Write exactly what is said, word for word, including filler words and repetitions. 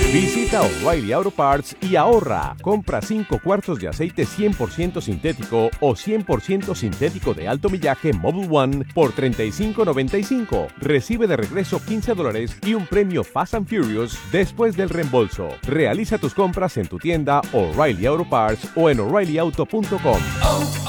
Visita O'Reilly Auto Parts y ahorra. Compra cinco cuartos de aceite cien por ciento sintético o cien por ciento sintético de alto millaje Mobil One por treinta y cinco noventa y cinco. Recibe de regreso quince dólares y un premio Fast and Furious después del reembolso. Realiza tus compras en tu tienda O'Reilly Auto Parts o en O'Reilly Auto punto com.